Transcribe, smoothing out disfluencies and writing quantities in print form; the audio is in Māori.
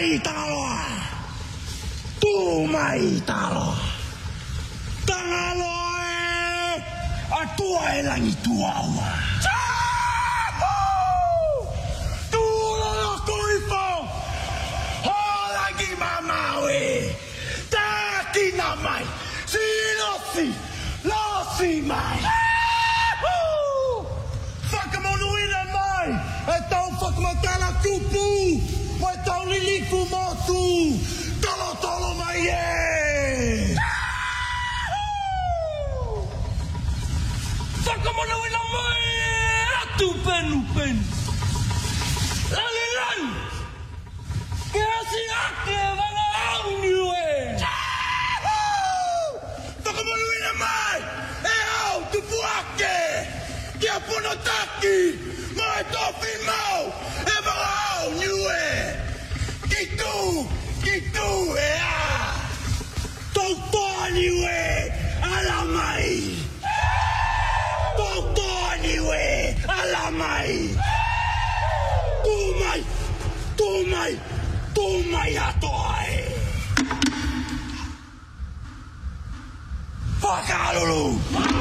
mai taloa. Tu mai taloa. Tangaloe. A tua e langi tuaua. Tulono kuifo. Holangi mamawe. Takina mai. Sinosi. Losi mai. Whakamonuina mai. E tau whakamatala kupu. Mai tau liliku motu. Tolo tolo mai e. Whakamonuina mai. Atu penu penu. Lali lali. Kea si ake wanga au niue. Whakamonuina mai. E au tupu ake. Kia pono taki. Mai tofi mau. E wanga au niue. Kitu e a. Tautoa niue. Ala mai. Tautoa niue. Ala mai. Tu mai atoe. Whakalulu.